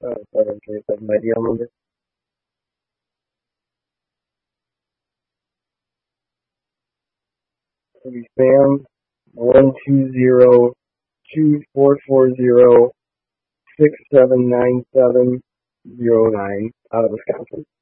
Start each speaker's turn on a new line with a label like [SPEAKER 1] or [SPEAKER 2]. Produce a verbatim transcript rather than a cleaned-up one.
[SPEAKER 1] Uh, seven three seven, my deal number. It'll be Sam one two zero two four four zero six seven nine seven zero nine out of Wisconsin.